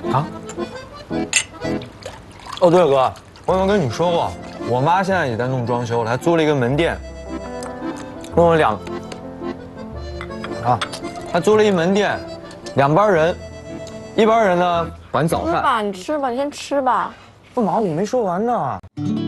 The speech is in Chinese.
啊？哦，对了，哥，我有没有跟你说过，我妈现在也在弄装修，她租了一个门店，弄了她租了一门店，2班人，一班人呢管早饭。 吃吧，你吃吧，你先吃吧。 干嘛？我没说完呢。